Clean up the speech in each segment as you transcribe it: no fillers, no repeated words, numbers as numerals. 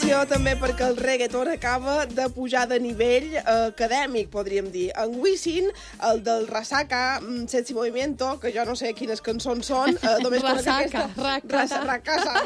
Atenció també perquè el reggaeton acaba de pujar de nivell acadèmic, podríem dir. En Wisin, el del Rasaka, Sexy Movimiento, que jo no sé quines cançons són, només Rasaka, Rakasa.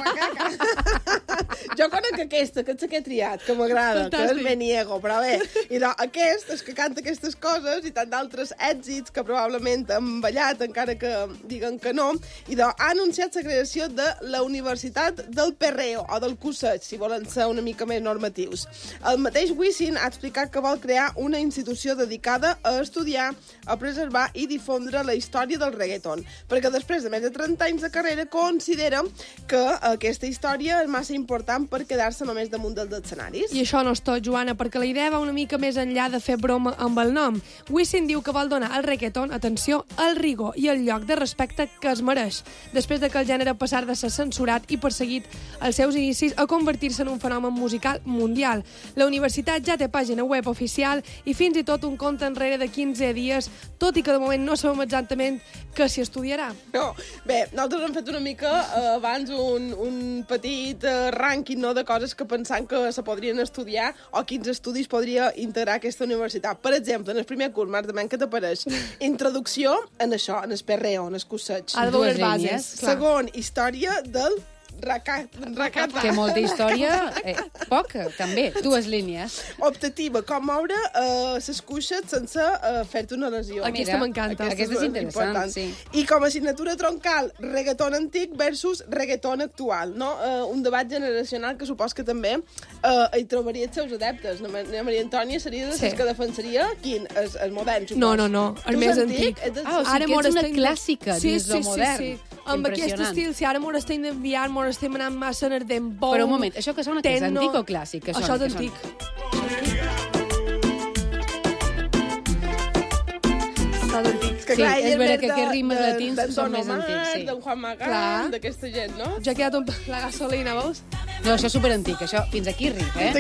Jo conec aquesta, que ets que he triat, que m'agrada, que és Me Niego, però bé. I aquest és que canta aquestes coses i tant d'altres èxits que probablement han ballat, encara que diguen que no, i ha anunciat la creació de la Universitat del Perreo, o del Cusseig, si volen ser una mica més normatius. El mateix Wisin ha explicat que vol crear una institució dedicada a estudiar, a preservar i difondre la història del reggaeton, perquè després de més de 30 anys de carrera considera que aquesta història és massa important per quedar-se només damunt dels escenaris. I això no és tot, Joana, perquè la idea va una mica més enllà de fer broma amb el nom. Wisin diu que vol donar al reggaeton, atenció, el rigor i el lloc de respecte que es mereix, després de que el gènere passar de ser censurat i perseguit als seus inicis a convertir-se en un fenomen musical mundial. La universitat ja té pàgina web oficial i fins i tot un compte enrere de 15 dies, tot i que de moment no sabem exactament què s'hi estudiarà. No, bé, nosaltres hem fet una mica abans un petit rànquing de coses que pensam que se podrien estudiar o quins estudis podria integrar aquesta universitat. Per exemple, en el primer curs, Marta, què t'apareix? Introducció en això, en el perreo, en el cusseig. Ha de veure les bases. Segon, història del Rakata. Que molta història, poca, també, 2 línies. Optativa, com moure les cuixes sense fer-te una lesió. Aquesta m'encanta. Aquesta és interessant, sí. I com a assignatura troncal, reggaeton antic versus reggaeton actual, no? Un debat generacional que supos que també hi trobaria els seus adeptes. La Maria Antònia seria de les que defensaria quin? El modern, supos. No, el més antic. O sigui que ets una clàssica dins el modern. Sí. Amb aquest estil, si ara m'ho estem d'enviar, m'ho estem anant massa en el dembow. Però un moment, això que sona que és antic o clàssic? Això és antic. Sí, és vera que aquests ritmes latins són més antics. Sí. D'en Juan Magán, d'aquesta gent, no? Ja ha quedat la gasolina, veus? No, això és superantic, això fins aquí arriba, eh?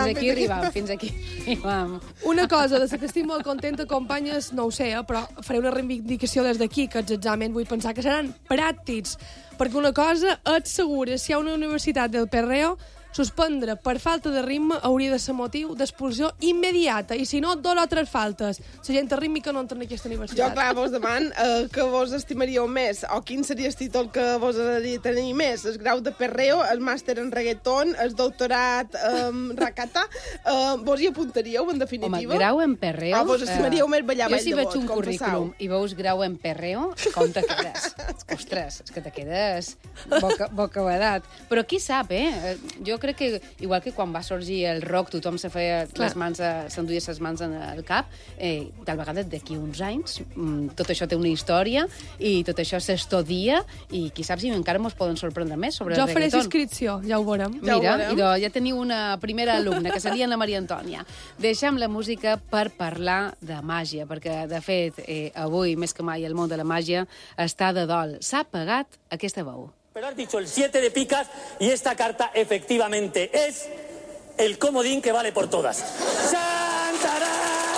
Fins aquí arribam. Una cosa de la que estic molt contenta, companyes, no ho sé, però faré una reivindicació des d'aquí, que els exàmens vull pensar que seran pràctics, perquè una cosa és segura, si hi ha una universitat del Perreo, suspendre per falta de ritme hauria de ser motiu d'expulsió immediata, i si no, 2 o 3 faltes. La gent rítmica no entra en aquesta universitat. Jo, clar, vos deman que vos estimaríeu més, o quin seria el títol que vos agradaria tenir més, el grau de perreo, el màster en reggaeton, el doctorat Rakata, vos hi apuntaríeu, en definitiva? Home, grau en perreo... Vos estimaríeu més ballar jo ball si de veig bot, un currículum i veus grau en perreo, com te quedes? Ostres, és que te quedes bocabadat. Però qui sap, Jo crec que, igual que quan va sorgir el rock, tothom se feia s'enduia les mans en el cap, tal vegada d'aquí uns anys tot això té una història i tot això s'estudia i qui sap si encara ens poden sorprendre més sobre el reggaeton. Jo faré inscripció, ja ho veurem. Mira, ja teniu una primera alumna, que seria la Maria Antònia. Deixem la música per parlar de màgia, perquè, de fet, avui, més que mai, el món de la màgia està de dol. S'ha apagat aquesta veu. Pero has dicho el 7 de picas y esta carta efectivamente es el comodín que vale por todas. ¡Santará!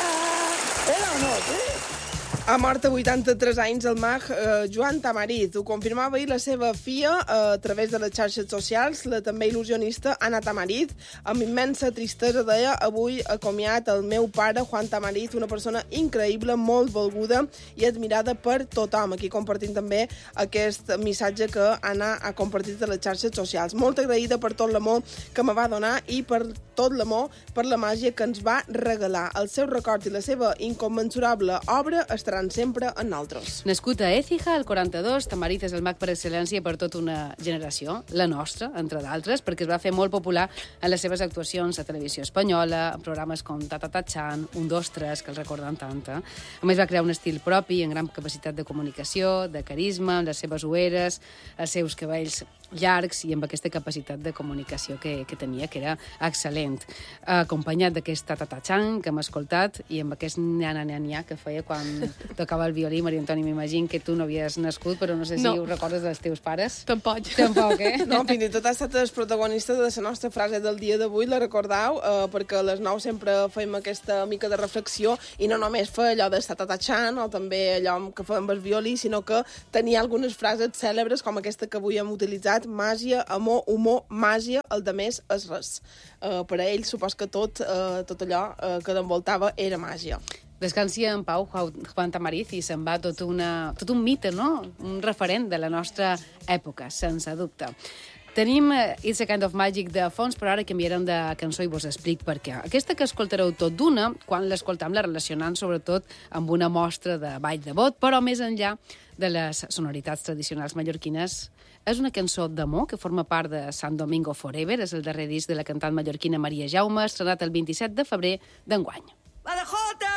¿Era o no? ¿Sí? Ha mort a 83 anys el mag Joan Tamariz. Ho confirmava ahir la seva filla a través de les xarxes socials, la també il·lusionista Ana Tamariz. Amb immensa tristesa deia: avui he acomiadat el meu pare, Juan Tamariz, una persona increïble, molt volguda i admirada per tothom. Aquí compartint també aquest missatge que Ana ha compartit a les xarxes socials. Molt agraïda per tot l'amor que me va donar i per tot l'amor per la màgia que ens va regalar. El seu record i la seva incommensurable obra estaran sempre en nosaltres. Nascut a Écija, al 42, Tamariz és el mag per excel·lència per tota una generació, la nostra, entre d'altres, perquè es va fer molt popular en les seves actuacions a televisió espanyola, en programes com Tatatachan, 1, 2, 3, que els recorden tant. A més, va crear un estil propi, amb gran capacitat de comunicació, de carisma, amb les seves ueres, els seus cabells llargs i amb aquesta capacitat de comunicació que tenia, que era excel·lent. Acompanyat d'aquest Tatatachan que hem escoltat i amb aquest nyana-nyanya que feia quan tocava el violí. Maria Antònia, m'imagino que tu no havies nascut, però no sé si ho recordes dels teus pares. Tampoc, No, fins i tot ha estat el protagonista de la nostra frase del dia d'avui, la recordeu? Perquè a les 9 sempre fem aquesta mica de reflexió i no només fer allò de Tatatachan o també allò que fem el violí, sinó que tenia algunes frases cèlebres com aquesta que avui hem utilitzat trobat màgia, amor, humor, màgia, el de més és res. Per a ell, supos que tot allò que l'envoltava era màgia. Descansi en pau, Juan Tamariz, i se'n va tot un mite, no? Un referent de la nostra època, sense dubte. Tenim It's a Kind of Magic de fons, però ara canviarem de cançó i vos explic per què. Aquesta que escoltareu tot d'una, quan l'escoltam la relacionant sobretot amb una mostra de ball de bot, però més enllà de les sonoritats tradicionals mallorquines. És una cançó d'amor que forma part de Sant Domingo Forever, és el darrer disc de la cantant mallorquina Maria Jaume, estrenat el 27 de febrer d'enguany. La de Jota!